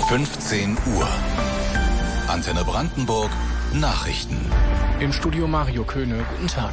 15 Uhr. Antenne Brandenburg Nachrichten. Im Studio Mario Köhne. Guten Tag.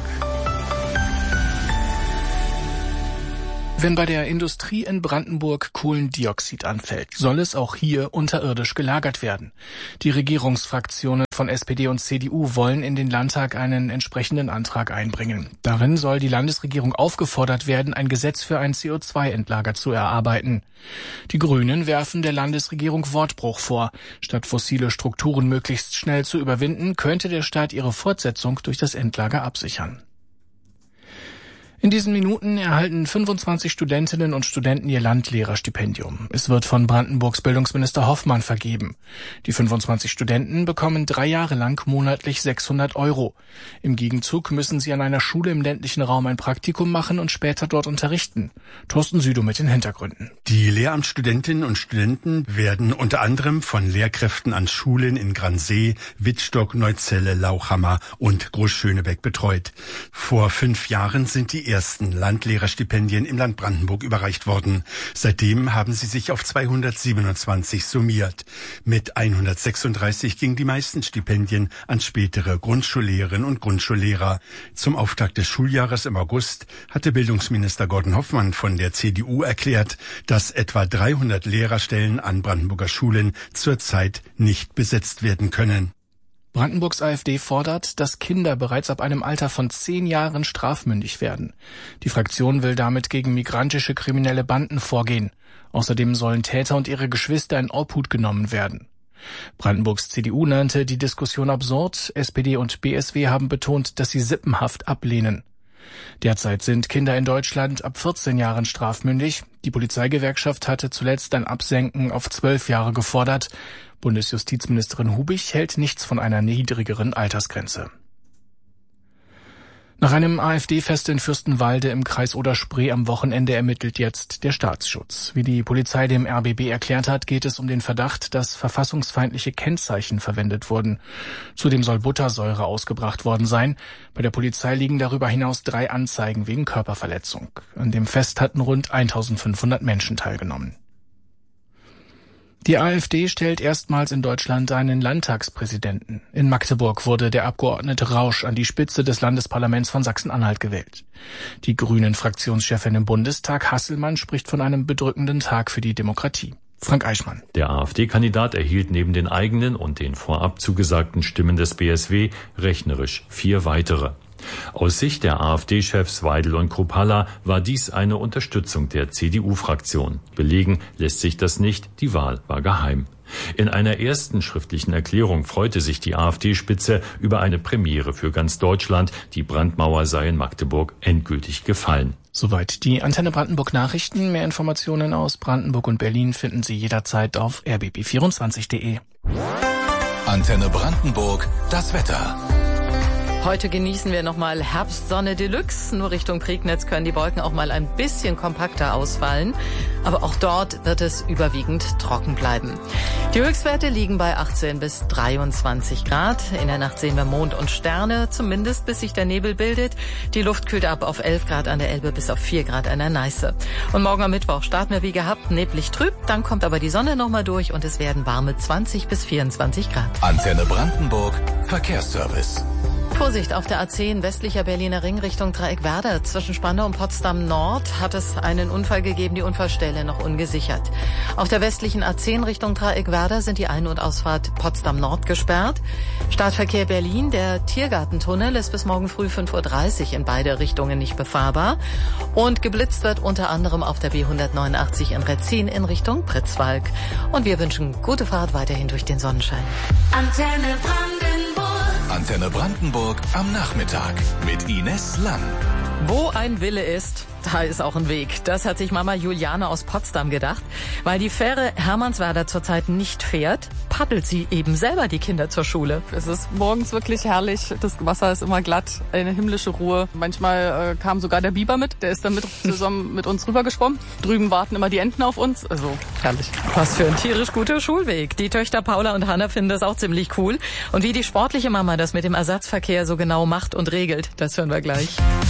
Wenn bei der Industrie in Brandenburg Kohlendioxid anfällt, soll es auch hier unterirdisch gelagert werden. Die Regierungsfraktionen von SPD und CDU wollen in den Landtag einen entsprechenden Antrag einbringen. Darin soll die Landesregierung aufgefordert werden, ein Gesetz für ein CO2-Endlager zu erarbeiten. Die Grünen werfen der Landesregierung Wortbruch vor. Statt fossile Strukturen möglichst schnell zu überwinden, könnte der Staat ihre Fortsetzung durch das Endlager absichern. In diesen Minuten erhalten 25 Studentinnen und Studenten ihr Landlehrerstipendium. Es wird von Brandenburgs Bildungsminister Hoffmann vergeben. Die 25 Studenten bekommen 3 Jahre lang monatlich 600 €. Im Gegenzug müssen sie an einer Schule im ländlichen Raum ein Praktikum machen und später dort unterrichten. Thorsten Südow mit den Hintergründen. Die Lehramtsstudentinnen und Studenten werden unter anderem von Lehrkräften an Schulen in Gransee, Wittstock, Neuzelle, Lauchhammer und Großschönebeck betreut. Vor 5 Jahren sind die ersten Landlehrerstipendien im Land Brandenburg überreicht worden. Seitdem haben sie sich auf 227 summiert. Mit 136 gingen die meisten Stipendien an spätere Grundschullehrerinnen und Grundschullehrer. Zum Auftakt des Schuljahres im August hatte Bildungsminister Gordon Hoffmann von der CDU erklärt, dass etwa 300 Lehrerstellen an Brandenburger Schulen zurzeit nicht besetzt werden können. Brandenburgs AfD fordert, dass Kinder bereits ab einem Alter von 10 Jahren strafmündig werden. Die Fraktion will damit gegen migrantische kriminelle Banden vorgehen. Außerdem sollen Täter und ihre Geschwister in Obhut genommen werden. Brandenburgs CDU nannte die Diskussion absurd. SPD und BSW haben betont, dass sie Sippenhaft ablehnen. Derzeit sind Kinder in Deutschland ab 14 Jahren strafmündig. Die Polizeigewerkschaft hatte zuletzt ein Absenken auf 12 Jahre gefordert. Bundesjustizministerin Hubich hält nichts von einer niedrigeren Altersgrenze. Nach einem AfD-Fest in Fürstenwalde im Kreis Oder-Spree am Wochenende ermittelt jetzt der Staatsschutz. Wie die Polizei dem RBB erklärt hat, geht es um den Verdacht, dass verfassungsfeindliche Kennzeichen verwendet wurden. Zudem soll Buttersäure ausgebracht worden sein. Bei der Polizei liegen darüber hinaus 3 Anzeigen wegen Körperverletzung. An dem Fest hatten rund 1500 Menschen teilgenommen. Die AfD stellt erstmals in Deutschland einen Landtagspräsidenten. In Magdeburg wurde der Abgeordnete Rausch an die Spitze des Landesparlaments von Sachsen-Anhalt gewählt. Die Grünen-Fraktionschefin im Bundestag, Hasselmann, spricht von einem bedrückenden Tag für die Demokratie. Frank Eichmann. Der AfD-Kandidat erhielt neben den eigenen und den vorab zugesagten Stimmen des BSW rechnerisch 4 weitere. Aus Sicht der AfD-Chefs Weidel und Kruppalla war dies eine Unterstützung der CDU-Fraktion. Belegen lässt sich das nicht, die Wahl war geheim. In einer ersten schriftlichen Erklärung freute sich die AfD-Spitze über eine Premiere für ganz Deutschland. Die Brandmauer sei in Magdeburg endgültig gefallen. Soweit die Antenne Brandenburg Nachrichten. Mehr Informationen aus Brandenburg und Berlin finden Sie jederzeit auf rbb24.de. Antenne Brandenburg, das Wetter. Heute genießen wir nochmal Herbstsonne Deluxe. Nur Richtung Prignitz können die Wolken auch mal ein bisschen kompakter ausfallen. Aber auch dort wird es überwiegend trocken bleiben. Die Höchstwerte liegen bei 18 bis 23 Grad. In der Nacht sehen wir Mond und Sterne, zumindest bis sich der Nebel bildet. Die Luft kühlt ab auf 11 Grad an der Elbe bis auf 4 Grad an der Neiße. Und morgen am Mittwoch starten wir wie gehabt, neblig trüb. Dann kommt aber die Sonne nochmal durch und es werden warme 20 bis 24 Grad. Antenne Brandenburg, Verkehrsservice. Vorsicht auf der A10 westlicher Berliner Ring Richtung Dreieckwerder. Zwischen Spandau und Potsdam Nord hat es einen Unfall gegeben, die Unfallstelle noch ungesichert. Auf der westlichen A10 Richtung Dreieckwerder sind die Ein- und Ausfahrt Potsdam Nord gesperrt. Startverkehr Berlin, der Tiergartentunnel ist bis morgen früh 5:30 Uhr in beide Richtungen nicht befahrbar. Und geblitzt wird unter anderem auf der B189 in Retzin in Richtung Pritzwalk. Und wir wünschen gute Fahrt weiterhin durch den Sonnenschein. Antenne Brandenburg am Nachmittag mit Ines Lang. Wo ein Wille ist, da ist auch ein Weg. Das hat sich Mama Juliane aus Potsdam gedacht. Weil die Fähre Hermannswerder zurzeit nicht fährt, paddelt sie eben selber die Kinder zur Schule. Es ist morgens wirklich herrlich. Das Wasser ist immer glatt, eine himmlische Ruhe. Manchmal kam sogar der Biber mit. Der ist dann zusammen mit uns rübergeschwommen. Drüben warten immer die Enten auf uns. Also herrlich. Was für ein tierisch guter Schulweg. Die Töchter Paula und Hanna finden das auch ziemlich cool. Und wie die sportliche Mama das mit dem Ersatzverkehr so genau macht und regelt, das hören wir gleich.